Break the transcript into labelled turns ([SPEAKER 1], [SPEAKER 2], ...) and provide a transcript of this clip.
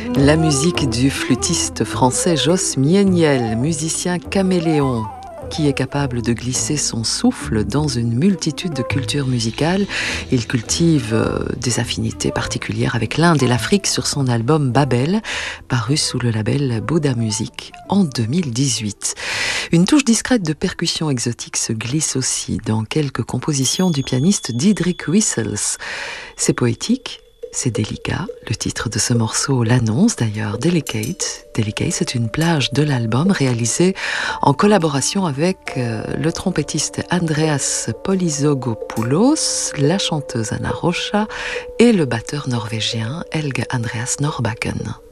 [SPEAKER 1] La musique du flûtiste français Jos Mieniel, musicien caméléon, qui est capable de glisser son souffle dans une multitude de cultures musicales. Il cultive des affinités particulières avec l'Inde et l'Afrique sur son album Babel, paru sous le label Bouddha Music en 2018. Une touche discrète de percussion exotique se glisse aussi dans quelques compositions du pianiste Diederik Wissels. C'est poétique, c'est délicat. Le titre de ce morceau l'annonce d'ailleurs, Delicate. Delicate, c'est une plage de l'album réalisée en collaboration avec le trompettiste Andreas Polysogopoulos, la chanteuse Anna Rocha et le batteur norvégien Helge Andreas Norbakken.